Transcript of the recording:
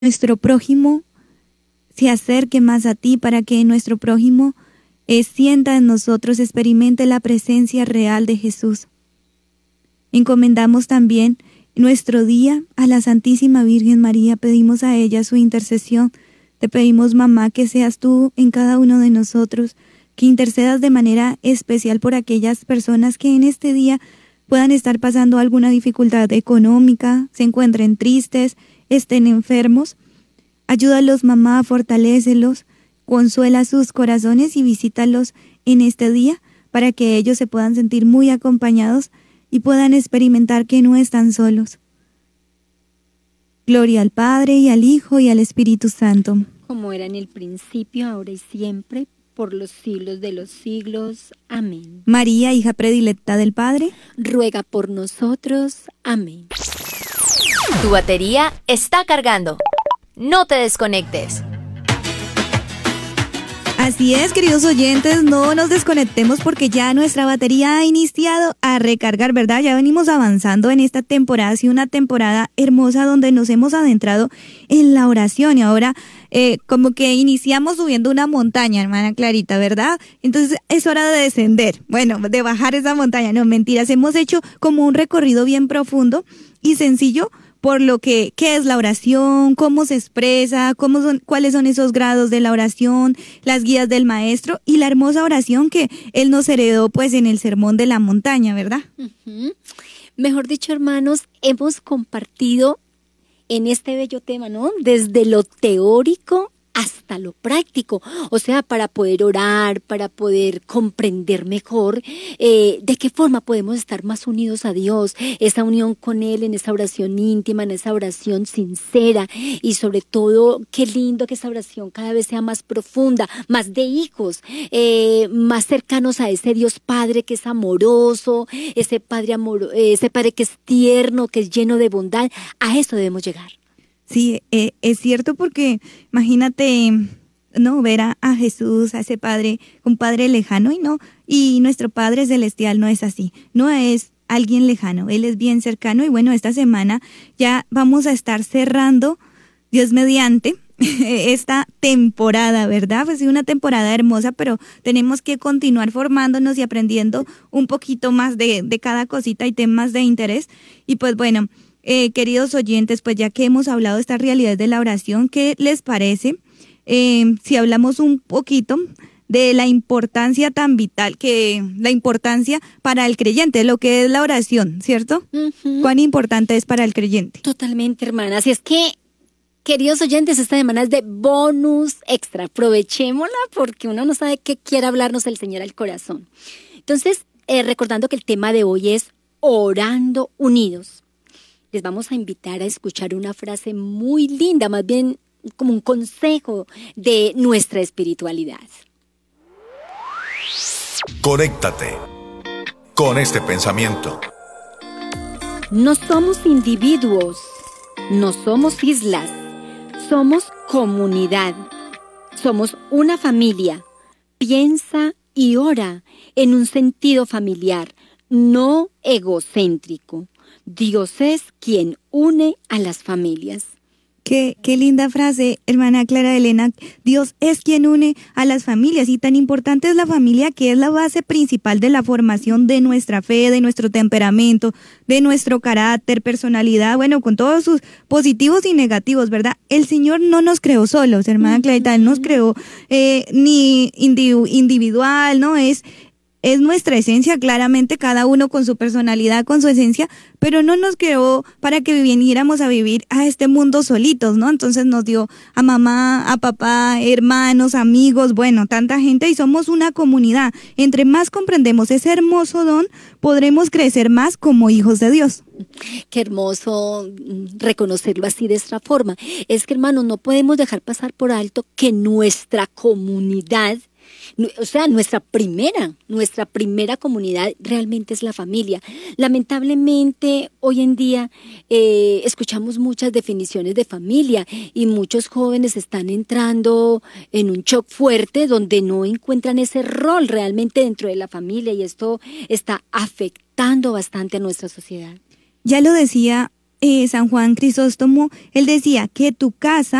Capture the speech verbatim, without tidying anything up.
nuestro prójimo se acerque más a ti, para que nuestro prójimo eh, sienta en nosotros, experimente la presencia real de Jesús. Encomendamos también nuestro día a la Santísima Virgen María, pedimos a ella su intercesión. Te pedimos, mamá, que seas tú en cada uno de nosotros, que intercedas de manera especial por aquellas personas que en este día puedan estar pasando alguna dificultad económica, se encuentren tristes, estén enfermos. Ayúdalos, mamá, fortalécelos, consuela sus corazones y visítalos en este día para que ellos se puedan sentir muy acompañados y puedan experimentar que no están solos. Gloria al Padre, y al Hijo, y al Espíritu Santo. Como era en el principio, ahora y siempre, por los siglos de los siglos. Amén. María, hija predilecta del Padre, ruega por nosotros. Amén. Tu batería está cargando. No te desconectes. Así es, queridos oyentes, no nos desconectemos porque ya nuestra batería ha iniciado a recargar, ¿verdad? Ya venimos avanzando en esta temporada, ha sido una temporada hermosa donde nos hemos adentrado en la oración y ahora eh, como que iniciamos subiendo una montaña, hermana Clarita, ¿verdad? Entonces es hora de descender, bueno, de bajar esa montaña, no, mentiras, hemos hecho como un recorrido bien profundo y sencillo por lo que, qué es la oración, cómo se expresa, cómo son, cuáles son esos grados de la oración, las guías del maestro y la hermosa oración que él nos heredó pues en el Sermón de la Montaña, ¿verdad? Uh-huh. Mejor dicho, hermanos, hemos compartido en este bello tema, ¿no? Desde lo teórico hasta lo práctico, o sea, para poder orar, para poder comprender mejor eh, de qué forma podemos estar más unidos a Dios, esa unión con Él en esa oración íntima, en esa oración sincera y sobre todo, qué lindo que esa oración cada vez sea más profunda, más de hijos, eh, más cercanos a ese Dios Padre que es amoroso, ese Padre amor, ese Padre que es tierno, que es lleno de bondad. A eso debemos llegar. Sí, eh, es cierto porque imagínate, no, ver a, a Jesús, a ese Padre, un Padre lejano y no, y nuestro Padre Celestial no es así, no es alguien lejano, Él es bien cercano y bueno, esta semana ya vamos a estar cerrando, Dios mediante, esta temporada, ¿verdad? Pues sí, una temporada hermosa, pero tenemos que continuar formándonos y aprendiendo un poquito más de, de cada cosita y temas de interés y pues bueno, Eh, queridos oyentes, pues ya que hemos hablado de estas realidades de la oración, ¿qué les parece eh, si hablamos un poquito de la importancia tan vital, que la importancia para el creyente, lo que es la oración, ¿cierto? Uh-huh. ¿Cuán importante es para el creyente? Totalmente, hermana. Así es que, queridos oyentes, esta semana es de bonus extra. Aprovechémosla porque uno no sabe qué quiere hablarnos el Señor al corazón. Entonces, eh, recordando que el tema de hoy es orando unidos. Les vamos a invitar a escuchar una frase muy linda, más bien como un consejo de nuestra espiritualidad. Conéctate con este pensamiento. No somos individuos, no somos islas, somos comunidad, somos una familia. Piensa y ora en un sentido familiar, no egocéntrico. Dios es quien une a las familias. Qué, qué linda frase, hermana Clara Elena. Dios es quien une a las familias y tan importante es la familia que es la base principal de la formación de nuestra fe, de nuestro temperamento, de nuestro carácter, personalidad, bueno, con todos sus positivos y negativos, ¿verdad? El Señor no nos creó solos, hermana uh-huh. Clarita, Él nos creó eh, ni individu- individual, ¿no? Es... Es nuestra esencia, claramente, cada uno con su personalidad, con su esencia, pero no nos creó para que viniéramos a vivir a este mundo solitos, ¿no? Entonces nos dio a mamá, a papá, hermanos, amigos, bueno, tanta gente y somos una comunidad. Entre más comprendemos ese hermoso don, podremos crecer más como hijos de Dios. Qué hermoso reconocerlo así de esta forma. Es que, hermanos, no podemos dejar pasar por alto que nuestra comunidad, o sea, nuestra primera, nuestra primera comunidad realmente es la familia. Lamentablemente, hoy en día eh, escuchamos muchas definiciones de familia y muchos jóvenes están entrando en un shock fuerte donde no encuentran ese rol realmente dentro de la familia y esto está afectando bastante a nuestra sociedad. Ya lo decía eh, San Juan Crisóstomo, él decía que tu casa